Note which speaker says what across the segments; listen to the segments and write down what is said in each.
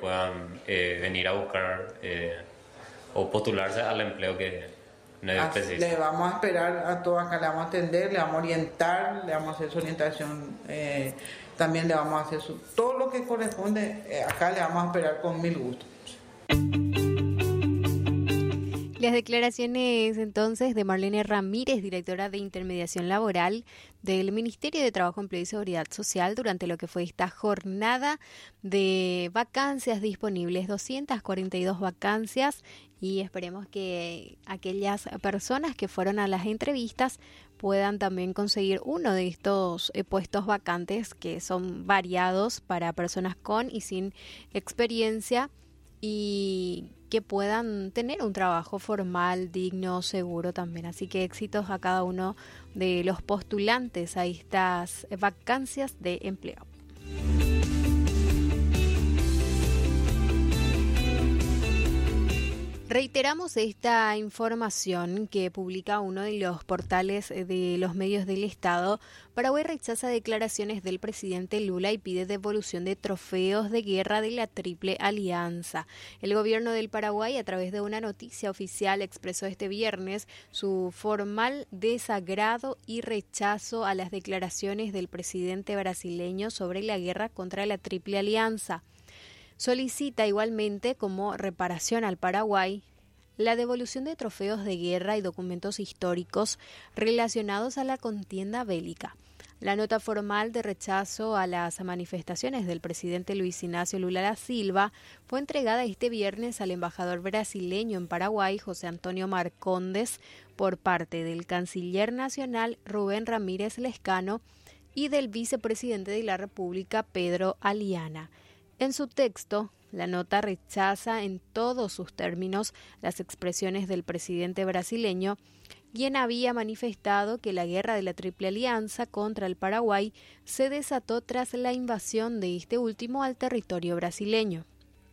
Speaker 1: puedan venir a buscar o postularse al empleo que no es preciso.
Speaker 2: Le vamos a esperar a todos acá, le vamos a atender, le vamos a orientar, le vamos a hacer su orientación, también le vamos a hacer todo lo que corresponde, acá le vamos a esperar con mil gustos.
Speaker 3: Las declaraciones entonces de Marlene Ramírez, directora de Intermediación Laboral del Ministerio de Trabajo, Empleo y Seguridad Social, durante lo que fue esta jornada de vacancias disponibles, 242 vacancias, y esperemos que aquellas personas que fueron a las entrevistas puedan también conseguir uno de estos puestos vacantes, que son variados para personas con y sin experiencia, y que puedan tener un trabajo formal, digno, seguro también. Así que éxitos a cada uno de los postulantes a estas vacancias de empleo. Reiteramos esta información que publica uno de los portales de los medios del Estado. Paraguay rechaza declaraciones del presidente Lula y pide devolución de trofeos de guerra de la Triple Alianza. El gobierno del Paraguay, a través de una noticia oficial, expresó este viernes su formal desagrado y rechazo a las declaraciones del presidente brasileño sobre la guerra contra la Triple Alianza. Solicita igualmente como reparación al Paraguay la devolución de trofeos de guerra y documentos históricos relacionados a la contienda bélica. La nota formal de rechazo a las manifestaciones del presidente Luis Ignacio Lula da Silva fue entregada este viernes al embajador brasileño en Paraguay, José Antonio Marcondes, por parte del canciller nacional Rubén Ramírez Lescano y del vicepresidente de la República, Pedro Aliana. En su texto, la nota rechaza en todos sus términos las expresiones del presidente brasileño, quien había manifestado que la guerra de la Triple Alianza contra el Paraguay se desató tras la invasión de este último al territorio brasileño.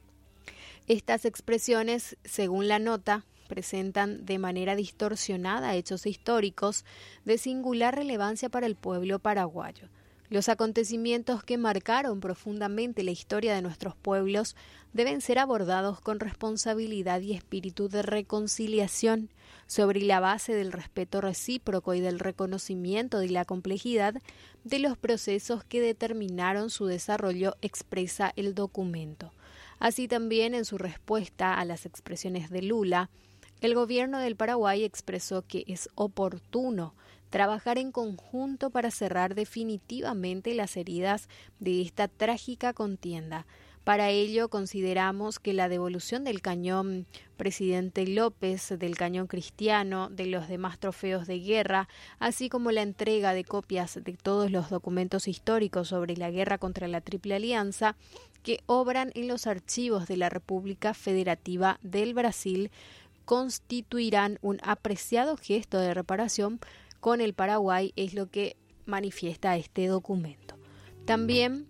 Speaker 3: Estas expresiones, según la nota, presentan de manera distorsionada hechos históricos de singular relevancia para el pueblo paraguayo. Los acontecimientos que marcaron profundamente la historia de nuestros pueblos deben ser abordados con responsabilidad y espíritu de reconciliación, sobre la base del respeto recíproco y del reconocimiento de la complejidad de los procesos que determinaron su desarrollo, expresa el documento. Así también, en su respuesta a las expresiones de Lula, el gobierno del Paraguay expresó que es oportuno trabajar en conjunto para cerrar definitivamente las heridas de esta trágica contienda. Para ello, consideramos que la devolución del cañón Presidente López, del cañón Cristiano, de los demás trofeos de guerra, así como la entrega de copias de todos los documentos históricos sobre la guerra contra la Triple Alianza, que obran en los archivos de la República Federativa del Brasil, constituirán un apreciado gesto de reparación con el Paraguay, es lo que manifiesta este documento. También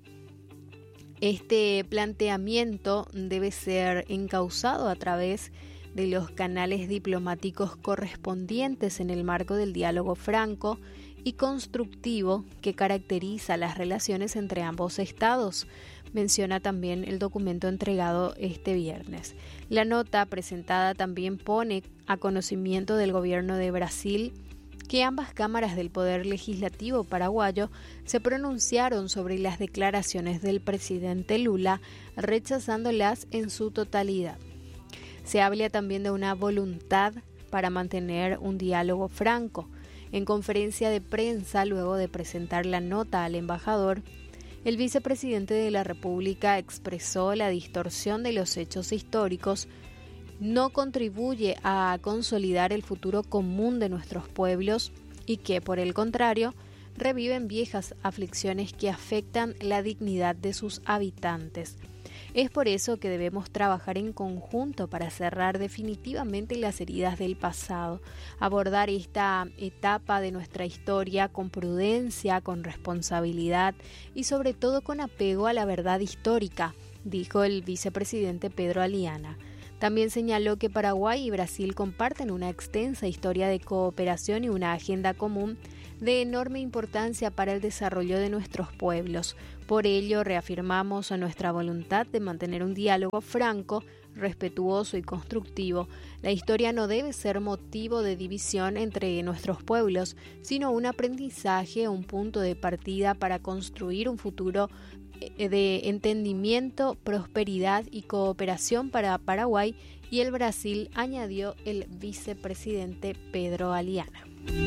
Speaker 3: este planteamiento debe ser encauzado a través de los canales diplomáticos correspondientes en el marco del diálogo franco y constructivo que caracteriza las relaciones entre ambos estados, menciona también el documento entregado este viernes. La nota presentada también pone a conocimiento del gobierno de Brasil que ambas cámaras del Poder Legislativo paraguayo se pronunciaron sobre las declaraciones del presidente Lula, rechazándolas en su totalidad. Se habla también de una voluntad para mantener un diálogo franco. En conferencia de prensa, luego de presentar la nota al embajador, el vicepresidente de la República expresó la distorsión de los hechos históricos no contribuye a consolidar el futuro común de nuestros pueblos y que, por el contrario, reviven viejas aflicciones que afectan la dignidad de sus habitantes. Es por eso que debemos trabajar en conjunto para cerrar definitivamente las heridas del pasado, abordar esta etapa de nuestra historia con prudencia, con responsabilidad y sobre todo con apego a la verdad histórica, dijo el vicepresidente Pedro Aliana. También señaló que Paraguay y Brasil comparten una extensa historia de cooperación y una agenda común de enorme importancia para el desarrollo de nuestros pueblos. Por ello, reafirmamos nuestra voluntad de mantener un diálogo franco, respetuoso y constructivo. La historia no debe ser motivo de división entre nuestros pueblos, sino un aprendizaje, un punto de partida para construir un futuro de entendimiento, prosperidad y cooperación para Paraguay y el Brasil, añadió el vicepresidente Pedro Galeana.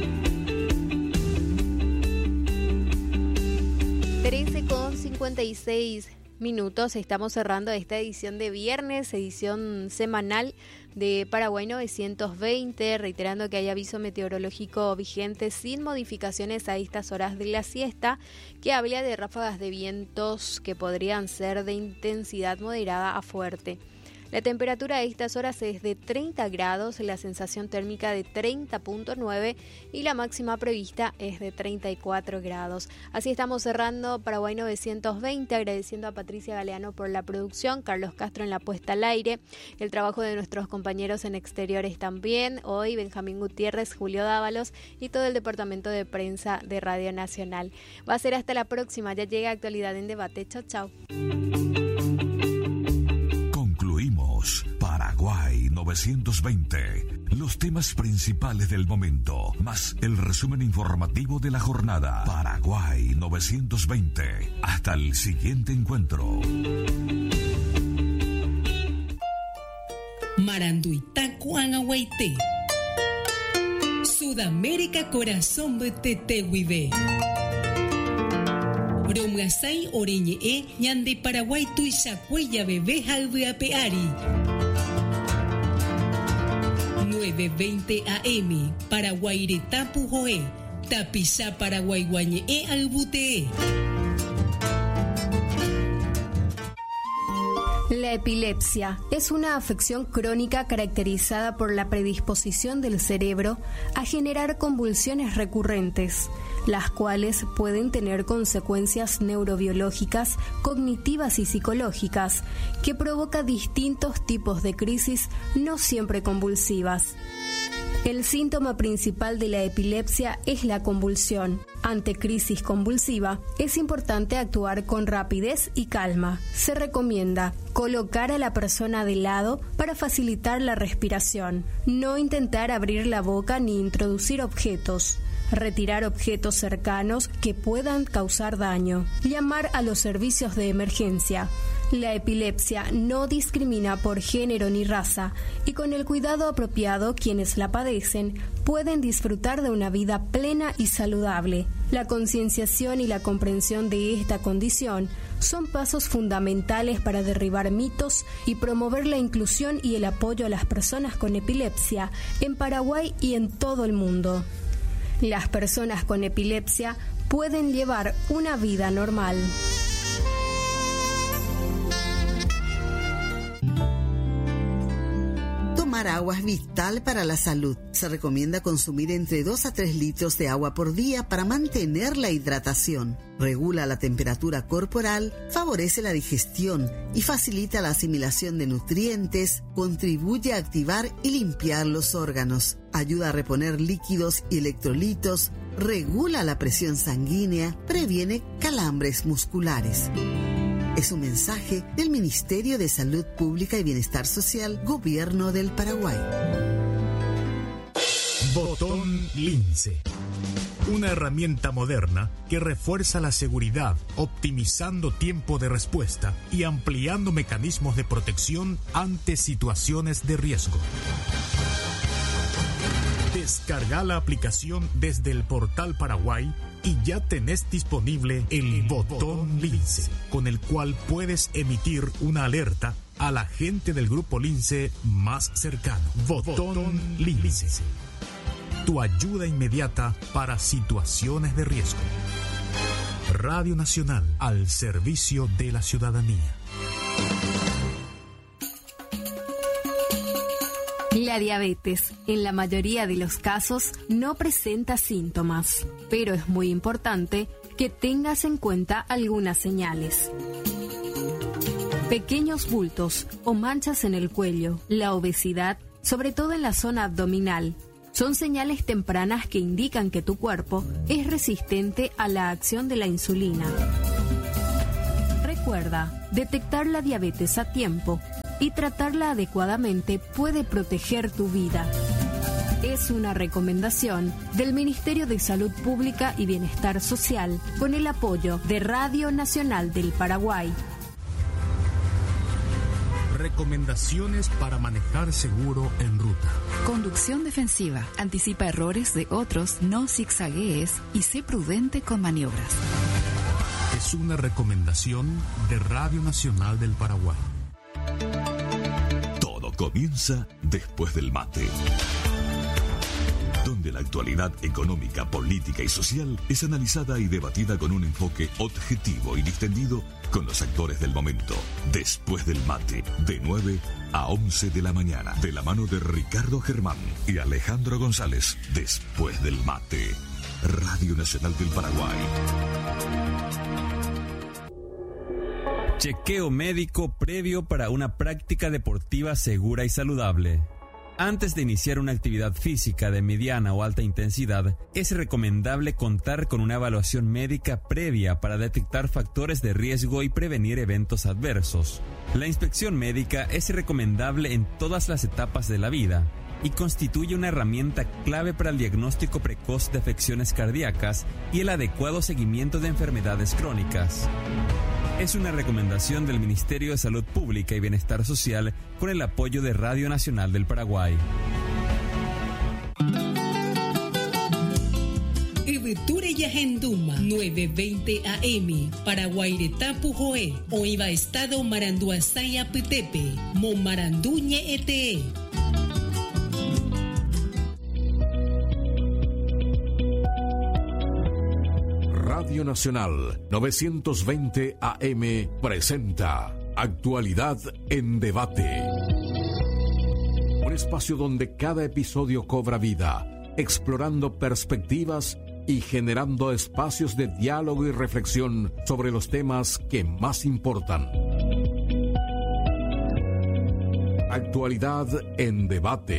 Speaker 3: 13:56 minutos, estamos cerrando esta edición de viernes, edición semanal de Paraguay 920, reiterando que hay aviso meteorológico vigente sin modificaciones a estas horas de la siesta, que habla de ráfagas de vientos que podrían ser de intensidad moderada a fuerte. La temperatura a estas horas es de 30 grados, la sensación térmica de 30.9 y la máxima prevista es de 34 grados. Así estamos cerrando Paraguay 920, agradeciendo a Patricia Galeano por la producción, Carlos Castro en la puesta al aire, el trabajo de nuestros compañeros en exteriores también, hoy Benjamín Gutiérrez, Julio Dávalos y todo el departamento de prensa de Radio Nacional. Va a ser hasta la próxima, ya llega Actualidad en Debate. Chao, chao.
Speaker 4: Paraguay 920. Los temas principales del momento, más el resumen informativo de la jornada. Paraguay 920. Hasta el siguiente encuentro.
Speaker 5: Maranduita Cuangahuayte. Sudamérica Corazón de Tetehuive. Romgasay Oreñe Ñande Paraguay Tuisacuella Bebé Jalveapeari. 9:20 AM Paraguaireta Pujoe Tapisa Paraguayguañe Albutee.
Speaker 3: La epilepsia es una afección crónica caracterizada por la predisposición del cerebro a generar convulsiones recurrentes, las cuales pueden tener consecuencias neurobiológicas, cognitivas y psicológicas, que provoca distintos tipos de crisis no siempre convulsivas. El síntoma principal de la epilepsia es la convulsión. Ante crisis convulsiva, es importante actuar con rapidez y calma. Se recomienda colocar a la persona de lado para facilitar la respiración. No intentar abrir la boca ni introducir objetos. Retirar objetos cercanos que puedan causar daño. Llamar a los servicios de emergencia. La epilepsia no discrimina por género ni raza y con el cuidado apropiado quienes la padecen pueden disfrutar de una vida plena y saludable. La concienciación y la comprensión de esta condición son pasos fundamentales para derribar mitos y promover la inclusión y el apoyo a las personas con epilepsia en Paraguay y en todo el mundo. Las personas con epilepsia pueden llevar una vida normal.
Speaker 6: Tomar agua es vital para la salud. Se recomienda consumir entre 2 a 3 litros de agua por día para mantener la hidratación. Regula la temperatura corporal, favorece la digestión y facilita la asimilación de nutrientes, contribuye a activar y limpiar los órganos, ayuda a reponer líquidos y electrolitos, regula la presión sanguínea, previene calambres musculares. Es un mensaje del Ministerio de Salud Pública y Bienestar Social, Gobierno del Paraguay.
Speaker 7: Botón Lince. Una herramienta moderna que refuerza la seguridad, optimizando tiempo de respuesta y ampliando mecanismos de protección ante situaciones de riesgo. Descarga la aplicación desde el portal Paraguay y ya tenés disponible el botón Lince, con el cual puedes emitir una alerta a la gente del grupo Lince más cercano. Botón Lince. Tu ayuda inmediata para situaciones de riesgo. Radio Nacional, al servicio de la ciudadanía.
Speaker 3: La diabetes, en la mayoría de los casos, no presenta síntomas, pero es muy importante que tengas en cuenta algunas señales. Pequeños bultos o manchas en el cuello, la obesidad, sobre todo en la zona abdominal, son señales tempranas que indican que tu cuerpo es resistente a la acción de la insulina. Recuerda, detectar la diabetes a tiempo y tratarla adecuadamente puede proteger tu vida. Es una recomendación del Ministerio de Salud Pública y Bienestar Social con el apoyo de Radio Nacional del Paraguay.
Speaker 7: Recomendaciones para manejar seguro en ruta.
Speaker 8: Conducción defensiva. Anticipa errores de otros, no zigzaguees y sé prudente con maniobras.
Speaker 7: Es una recomendación de Radio Nacional del Paraguay.
Speaker 4: Todo comienza después del mate, donde la actualidad económica, política y social es analizada y debatida con un enfoque objetivo y distendido con los actores del momento. Después del mate, de 9 a 11 de la mañana, de la mano de Ricardo Germán y Alejandro González. Después del mate, Radio Nacional del Paraguay.
Speaker 9: Chequeo médico previo para una práctica deportiva segura y saludable. Antes de iniciar una actividad física de mediana o alta intensidad, es recomendable contar con una evaluación médica previa para detectar factores de riesgo y prevenir eventos adversos. La inspección médica es recomendable en todas las etapas de la vida y constituye una herramienta clave para el diagnóstico precoz de afecciones cardíacas y el adecuado seguimiento de enfermedades crónicas. Es una recomendación del Ministerio de Salud Pública y Bienestar Social con el apoyo de Radio Nacional del Paraguay.
Speaker 5: Ebeture Yahenduma 9:20 AM Paraguairetapu Joe o Iba Estado Maranduasaya Pitepe Momaranduñe Ete.
Speaker 10: Radio Nacional 920 AM presenta Actualidad en Debate. Un espacio donde cada episodio cobra vida, explorando perspectivas y generando espacios de diálogo y reflexión sobre los temas que más importan. Actualidad en Debate.